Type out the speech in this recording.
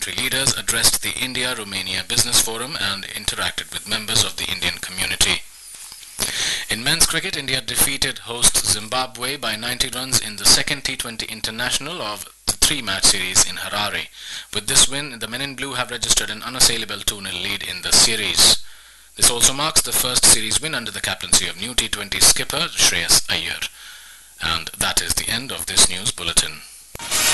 country leaders addressed the India-Romania Business Forum and interacted with members of the Indian community. In men's cricket, India defeated host Zimbabwe by 90 runs in the second T20 International of the three-match series in Harare. With this win, the men in blue have registered an unassailable 2-0 lead in the series. This also marks the first series win under the captaincy of new T20 skipper Shreyas Iyer. And that is the end of this news bulletin.